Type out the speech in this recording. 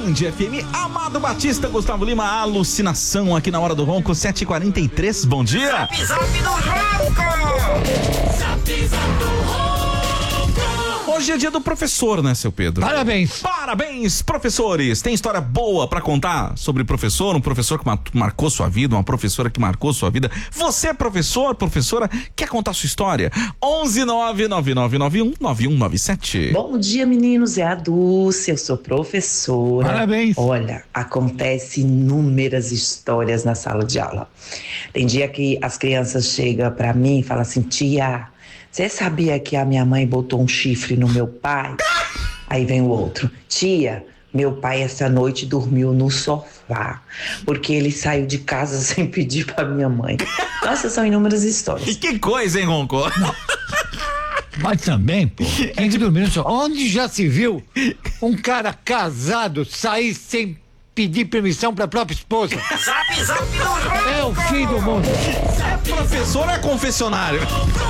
Band FM, Amado Batista, Gustavo Lima, alucinação aqui na Hora do Ronco, 7h43, bom dia. Zap, zap do Ronco. Zap, zap do Ronco. Hoje é dia do professor, né, seu Pedro? Parabéns! Parabéns, professores! Tem história boa pra contar sobre professor, um professor que marcou sua vida, uma professora que marcou sua vida. Você, professor, professora, quer contar sua história? 11999919197. Bom dia, meninos, é a Dulce, eu sou professora. Parabéns! Olha, acontece inúmeras histórias na sala de aula. Tem dia que as crianças chegam pra mim e falam assim: tia, você sabia que a minha mãe botou um chifre no meu pai? Aí vem o outro: tia, meu pai essa noite dormiu no sofá, porque ele saiu de casa sem pedir pra minha mãe. Nossa, são inúmeras histórias. Que coisa, hein, Ronco? Mas também, pô, quem que dormiu no sofá? Onde já se viu um cara casado sair sem pedir permissão pra própria esposa? Zap, zap do Ronco. É o fim do mundo. É professor ou é confessionário?